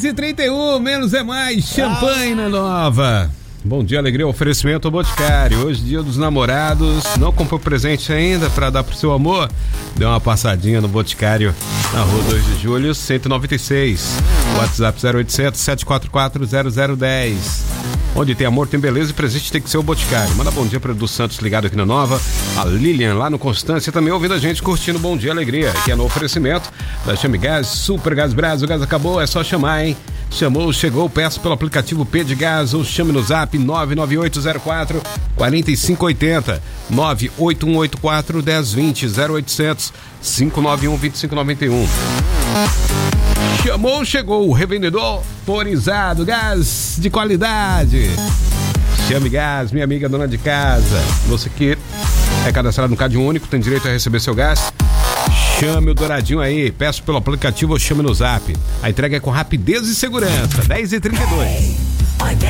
10h31, menos é mais, champanhe na Nova. Bom dia, alegria, oferecimento ao Boticário. Hoje, dia dos namorados. Não comprou presente ainda para dar pro seu amor? Dê uma passadinha no Boticário, na rua 2 de julho, 196. WhatsApp 0800 744 0010. Onde tem amor, tem beleza e presente tem que ser o Boticário. Manda bom dia para Edu Santos ligado aqui na Nova. A Lilian lá no Constância também ouvindo a gente, curtindo Bom Dia Alegria. Aqui é no oferecimento da Chame Gás, Super Gás Brás. O gás acabou, é só chamar, hein? Chamou, chegou, peça pelo aplicativo P de Gás ou chame no zap 99804 4580 98184 1020 0800 591 2591. Chamou, chegou, revendedor autorizado, gás de qualidade. Chame Gás, minha amiga dona de casa. Você que é cadastrado no Cadinho Único, tem direito a receber seu gás. Chame o Douradinho aí, peço pelo aplicativo ou chame no zap. A entrega é com rapidez e segurança. 10h32.